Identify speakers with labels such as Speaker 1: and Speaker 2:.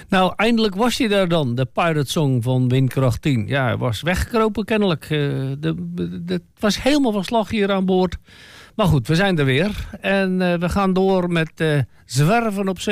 Speaker 1: Nou, eindelijk was hij daar dan, de Pirate Song van Windkracht 10. Ja, hij was weggekropen kennelijk. Het was helemaal van slag hier aan boord. Maar goed, we zijn er weer. En we gaan door met Zwerven op Zee.